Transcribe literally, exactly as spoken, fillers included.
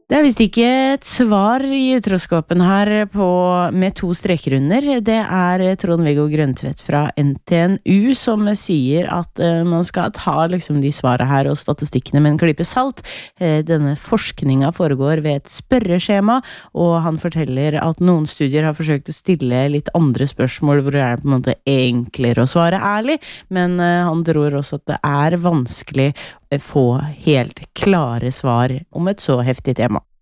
Det er visst ikke et svar i utroskapen her på, med to streker under. Det er Trond-Viggo Grøntvedt fra N T N U som sier at uh, man skal ta liksom de svarene her og statistikkene med en klype salt. Uh, denne forskningen foregår ved et spørreskjema, og han forteller at noen studier har forsøkt å stille litt andre spørsmål hvor det er på en måte enklere å svare ærlig, men uh, han tror også at det er vanskelig å få helt klare svar om et så heftig tema.